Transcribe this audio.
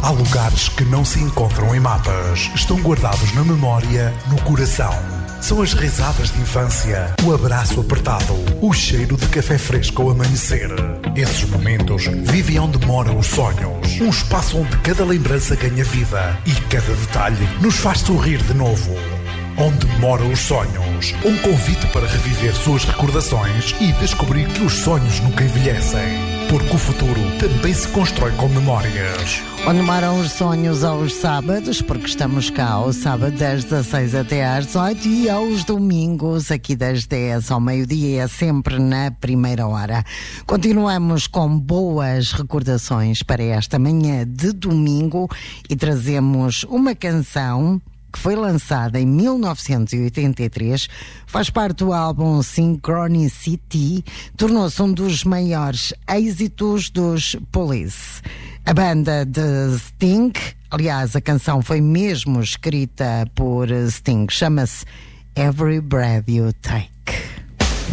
Há lugares que não se encontram em mapas, estão guardados na memória, no coração. São as risadas de infância, o abraço apertado, o cheiro de café fresco ao amanhecer. Esses momentos vivem onde moram os sonhos. Um espaço onde cada lembrança ganha vida e cada detalhe nos faz sorrir de novo. Onde moram os sonhos. Um convite para reviver suas recordações e descobrir que os sonhos nunca envelhecem. Porque o futuro também se constrói com memórias. Onde moram os sonhos aos sábados, porque estamos cá ao sábado das 16 até às 18 e aos domingos aqui das 10 ao meio-dia, sempre na primeira hora. Continuamos com boas recordações para esta manhã de domingo e trazemos uma canção que foi lançada em 1983, faz parte do álbum Synchronicity, tornou-se um dos maiores êxitos dos Police. A banda de Sting, aliás, a canção foi mesmo escrita por Sting, chama-se Every Breath You Take.